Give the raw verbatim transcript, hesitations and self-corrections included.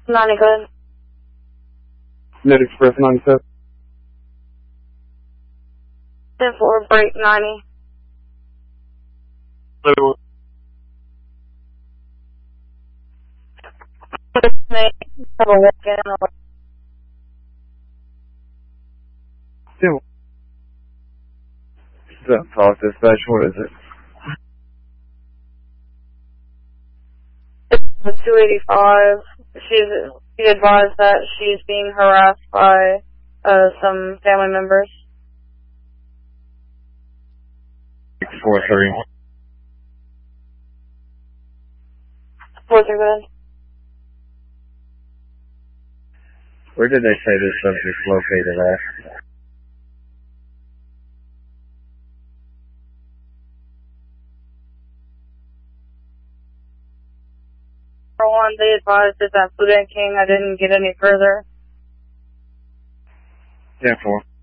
ninety, good. Mid Express ninety-seven. ten four, break ninety. Hello. Have a walk-in. Still. Is that Falls Dispatch? What is it? It's two eighty-five. She's she advised that she's being harassed by uh, some family members. four three. Four three, good. Where did they say this subject's located at? For one, they advised it's at Food and King. I didn't get any further. ten four.